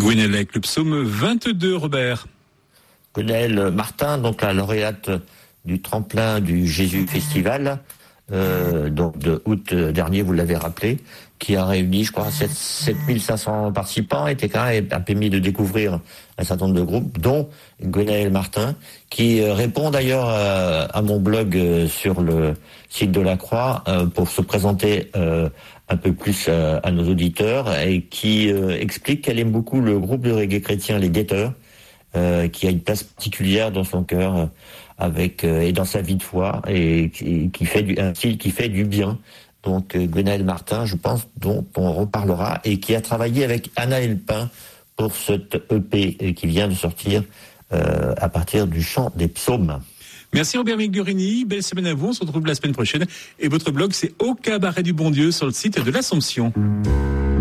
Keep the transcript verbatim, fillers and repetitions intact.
Gwenaël avec le psaume vingt-deux, Robert. Gwenaël Martin, donc la lauréate du tremplin du Jésus Festival, euh, donc de août dernier, vous l'avez rappelé, qui a réuni, je crois, sept mille cinq cents participants, était quand même a permis de découvrir un certain nombre de groupes, dont Gwenaël Martin, qui euh, répond d'ailleurs euh, à mon blog euh, sur le site de la Croix euh, pour se présenter euh, un peu plus euh, à nos auditeurs, et qui euh, explique qu'elle aime beaucoup le groupe de reggae chrétien Les Guetteurs, euh, qui a une place particulière dans son cœur euh, avec euh, et dans sa vie de foi, et, et qui fait du, un style qui fait du bien. Donc euh, Gwenaël Martin, je pense, dont on reparlera, et qui a travaillé avec Anna Elpin pour cette E P qui vient de sortir euh, à partir du chant des psaumes. Merci Robert Migurini, belle semaine à vous, on se retrouve la semaine prochaine. Et votre blog, c'est Au Cabaret du Bon Dieu sur le site de l'Assomption.